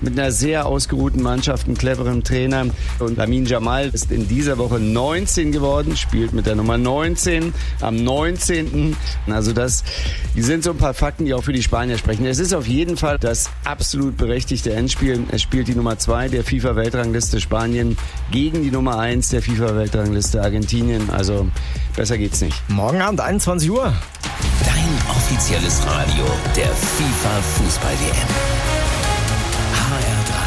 mit einer sehr ausgeruhten Mannschaft, einem cleveren Trainer. Und Lamine Yamal ist in dieser Woche 19 geworden, spielt mit der Nummer 19 am 19. Also das sind so ein paar Fakten, die auch für die Spanier sprechen. Es ist auf jeden Fall das absolut berechtigte Endspiel. Es spielt die Nummer 2 der FIFA-Weltrangliste Spanien gegen die Nummer 1 der FIFA-Weltrangliste Argentinien. Also besser geht's nicht. Morgen Abend, 21 Uhr. Dein offizielles Radio der FIFA-Fußball-WM.